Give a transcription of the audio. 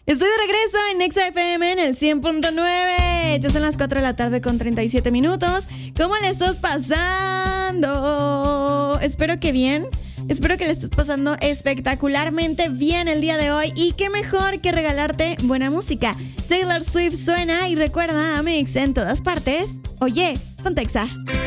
Estoy de regreso en Nexa FM en el 100.9. Ya son las 4 de la tarde con 37 minutos. ¿Cómo le estás pasando? Espero que bien. Espero que le estés pasando espectacularmente bien el día de hoy. Y qué mejor que regalarte buena música. Taylor Swift suena y recuerda a Mix en todas partes. Oye, con Texa.